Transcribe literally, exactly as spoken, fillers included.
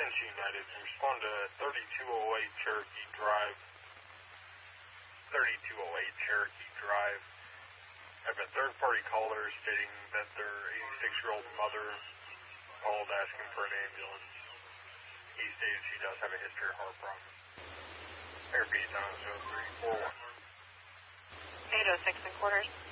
Agency United, respond to thirty-two oh eight Cherokee Drive. thirty-two oh eight Cherokee Drive. I have a third-party caller stating that their eighty-six-year-old mother called asking for an ambulance. He stated she does have a history of heart problems. Airbnb nine zero three four one. eight oh six and quarters.